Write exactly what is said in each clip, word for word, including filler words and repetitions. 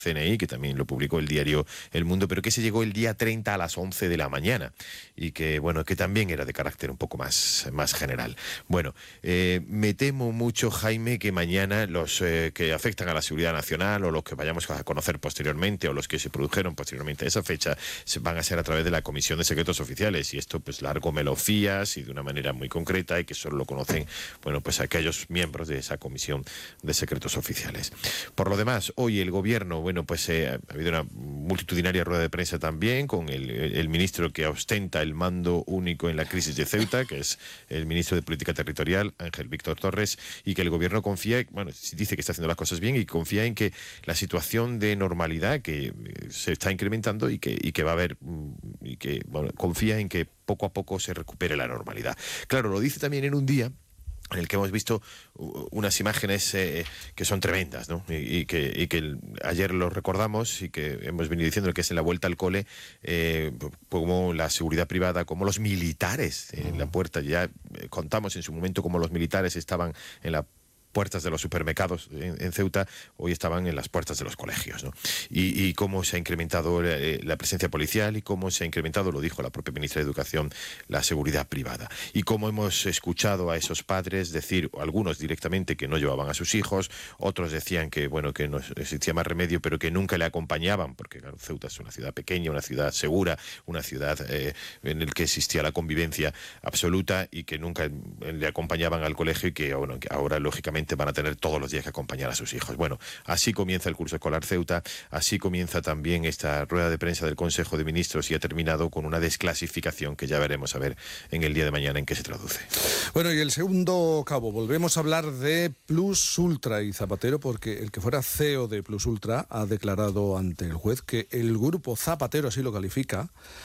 C N I, que también lo publicó el diario El Mundo, pero que se llegó el día treinta a las once de la mañana y que, bueno, que también era de carácter un poco más, más general. Bueno, eh, me temo mucho, Jaime, que mañana los eh, que afectan a la seguridad nacional o los que vayamos a conocer posteriormente o los que se produjeron posteriormente a esa fecha se van a ser a través de la Comisión de Secretos Oficiales, y esto pues largo me lo fías y de una manera muy concreta y que solo lo conocen, bueno, pues aquellos miembros de esa Comisión de Secretos Oficiales. Por lo demás, hoy el gobierno, bueno, pues eh, ha habido una multitudinaria rueda de prensa también con el, el ministro que ostenta el mando único en la crisis de Ceuta, que es el ministro de Política Territorial, Ángel Víctor Torres, y que el gobierno confía, bueno, dice que está haciendo las cosas bien y confía en que la situación de normalidad que se está incrementando y que, y que va a haber, y que bueno, confía en que poco a poco se recupere la normalidad. Claro, lo dice también en un día en el que hemos visto unas imágenes eh, que son tremendas, ¿no? Y, y, que, y que el, ayer lo recordamos y que hemos venido diciendo que es en la vuelta al cole, eh, como la seguridad privada, como los militares en la puerta. Ya eh, contamos en su momento como los militares estaban en la puertas de los supermercados en, en Ceuta, hoy estaban en las puertas de los colegios, ¿no? Y, y cómo se ha incrementado eh, la presencia policial y cómo se ha incrementado, lo dijo la propia ministra de Educación, la seguridad privada. Y cómo hemos escuchado a esos padres decir, algunos directamente, que no llevaban a sus hijos, otros decían que, bueno, que no existía más remedio, pero que nunca le acompañaban, porque claro, Ceuta es una ciudad pequeña, una ciudad segura, una ciudad eh, en la que existía la convivencia absoluta y que nunca le acompañaban al colegio y que, bueno, que ahora, lógicamente, van a tener todos los días que acompañar a sus hijos. Bueno, así comienza el curso escolar Ceuta, así comienza también esta rueda de prensa del Consejo de Ministros y ha terminado con una desclasificación que ya veremos a ver en el día de mañana en qué se traduce. Bueno, y el segundo cabo, volvemos a hablar de Plus Ultra y Zapatero, porque el que fuera C E O de Plus Ultra ha declarado ante el juez que el grupo Zapatero, así lo califica,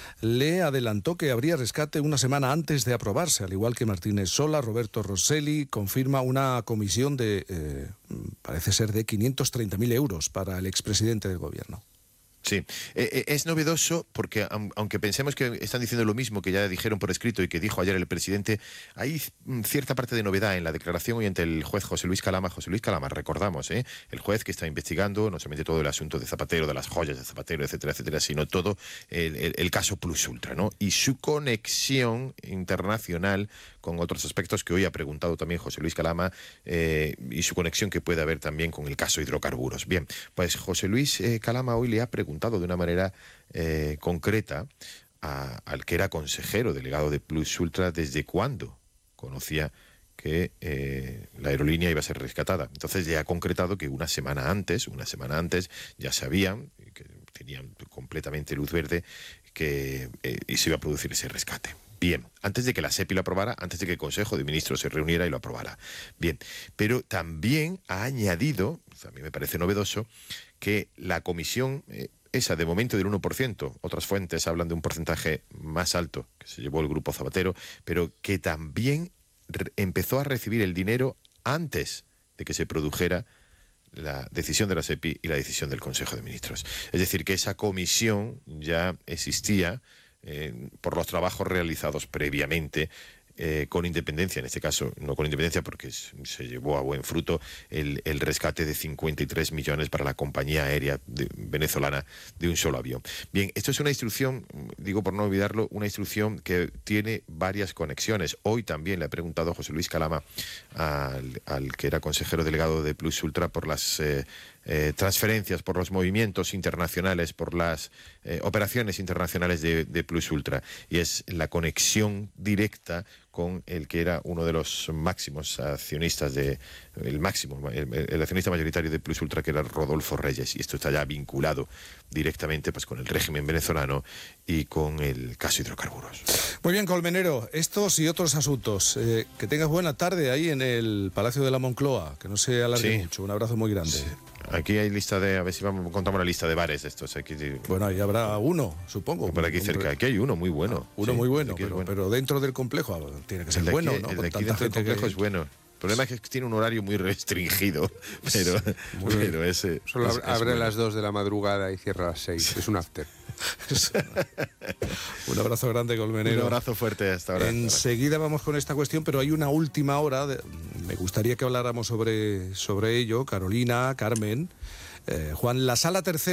le adelantó que habría rescate una semana antes de aprobarse, al igual que Martínez Sola. Roberto Rosselli confirma una comisión de, eh, parece ser de quinientos treinta mil euros para el expresidente del gobierno. Sí, eh, es novedoso porque aunque pensemos que están diciendo lo mismo que ya dijeron por escrito y que dijo ayer el presidente, hay cierta parte de novedad en la declaración hoy ante el juez José Luis Calama. José Luis Calama, recordamos, ¿eh? El juez que está investigando no solamente todo el asunto de Zapatero, de las joyas de Zapatero, etcétera, etcétera, sino todo el, el, el caso Plus Ultra, ¿no? Y su conexión internacional con otros aspectos que hoy ha preguntado también José Luis Calama, eh, y su conexión que puede haber también con el caso hidrocarburos. Bien, pues José Luis eh, Calama hoy le ha preguntado de una manera eh, concreta a, al que era consejero delegado de Plus Ultra desde cuándo conocía que eh, la aerolínea iba a ser rescatada. Entonces ya ha concretado que una semana antes, una semana antes ya sabían, que tenían completamente luz verde, que eh, se iba a producir ese rescate. Bien, antes de que la SEPI lo aprobara, antes de que el Consejo de Ministros se reuniera y lo aprobara. Bien, pero también ha añadido, a mí me parece novedoso, que la comisión, eh, esa de momento del uno por ciento, otras fuentes hablan de un porcentaje más alto que se llevó el grupo Zapatero, pero que también empezó a recibir el dinero antes de que se produjera la decisión de la SEPI y la decisión del Consejo de Ministros. Es decir, que esa comisión ya existía eh, por los trabajos realizados previamente, Eh, con independencia, en este caso no con independencia porque se llevó a buen fruto el, el rescate de cincuenta y tres millones para la compañía aérea de, venezolana de un solo avión. Bien, esto es una instrucción, digo por no olvidarlo, una instrucción que tiene varias conexiones. Hoy también le ha preguntado José Luis Calama al, al que era consejero delegado de Plus Ultra por las eh, eh, transferencias, por los movimientos internacionales, por las eh, operaciones internacionales de, de Plus Ultra, y es la conexión directa con el que era uno de los máximos accionistas de el máximo el, el accionista mayoritario de Plus Ultra, que era Rodolfo Reyes, y esto está ya vinculado directamente pues con el régimen venezolano y con el caso hidrocarburos. Muy bien, Colmenero, estos y otros asuntos. Eh, que tengas buena tarde ahí en el Palacio de la Moncloa, que no se alargue sí. mucho. Un abrazo muy grande. Sí. Aquí hay lista de, a ver si vamos, contamos la lista de bares estos. Aquí, bueno, ahí habrá uno, supongo. Por aquí cerca, aquí hay uno muy bueno. Ah, uno sí, muy bueno, pero, bueno, pero dentro del complejo tiene que ser el de bueno, aquí, ¿no? El Con de aquí dentro del complejo que... es bueno. El problema es que tiene un horario muy restringido, pero, pero ese... Solo es, abre es a las dos de la madrugada y cierra a las seis, es un after. Un abrazo grande, Colmenero. Un abrazo fuerte hasta ahora. Enseguida vamos con esta cuestión, pero hay una última hora, de... me gustaría que habláramos sobre, sobre ello, Carolina, Carmen, eh, Juan, la Sala Tercera.